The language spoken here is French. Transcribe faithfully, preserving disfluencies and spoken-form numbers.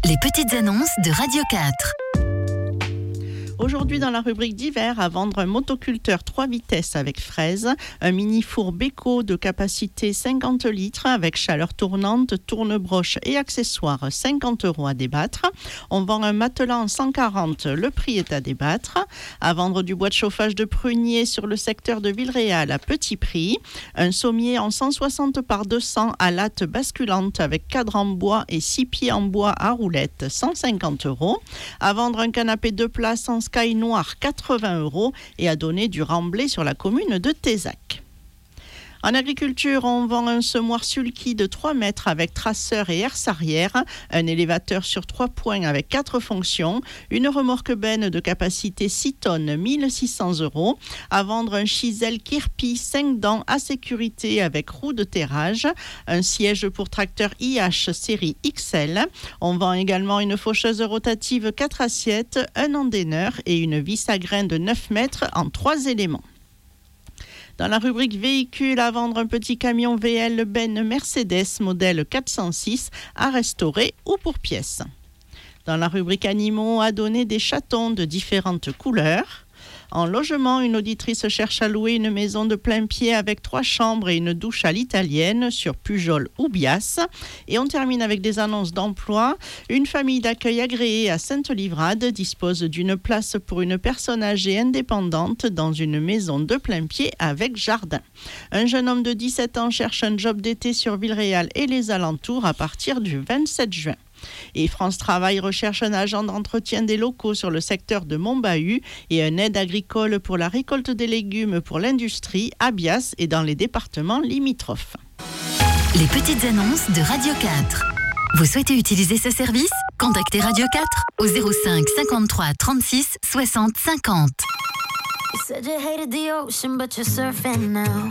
Les petites annonces de Radio quatre. Aujourd'hui, dans la rubrique d'hiver, à vendre un motoculteur trois vitesses avec fraise, un mini-four Beko de capacité cinquante litres avec chaleur tournante, tourne-broche et accessoires, cinquante euros à débattre. On vend un matelas en cent quarante, le prix est à débattre. À vendre du bois de chauffage de prunier sur le secteur de Villeréal à petit prix. Un sommier en cent soixante par deux cents à latte basculante avec cadre en bois et six pieds en bois à roulette, cent cinquante euros. À vendre un canapé deux places en Sky noir, quatre-vingts euros, et à donner du remblai sur la commune de Tézac. En agriculture, on vend un semoir sulky de trois mètres avec traceur et herse arrière, un élévateur sur trois points avec quatre fonctions, une remorque benne de capacité six tonnes, mille six cents euros. À vendre un chisel Kirpi cinq dents à sécurité avec roue de terrage, un siège pour tracteur I H série X L. On vend également une faucheuse rotative quatre assiettes, un endaineur et une vis à grains de neuf mètres en trois éléments. Dans la rubrique véhicules, à vendre un petit camion V L Ben Mercedes modèle quatre cent six à restaurer ou pour pièces. Dans la rubrique animaux, à donner des chatons de différentes couleurs. En logement, une auditrice cherche à louer une maison de plein pied avec trois chambres et une douche à l'italienne sur Pujol ou Bias. Et on termine avec des annonces d'emploi. Une famille d'accueil agréée à Sainte-Livrade dispose d'une place pour une personne âgée indépendante dans une maison de plein pied avec jardin. Un jeune homme de dix-sept ans cherche un job d'été sur Villeréal et les alentours à partir du vingt-sept juin. Et France Travail recherche un agent d'entretien des locaux sur le secteur de Montbahut et un aide agricole pour la récolte des légumes pour l'industrie à Bias et dans les départements limitrophes. Les petites annonces de Radio quatre. Vous souhaitez utiliser ce service ? Contactez Radio quatre au zéro cinq cinquante-trois trente-six soixante cinquante.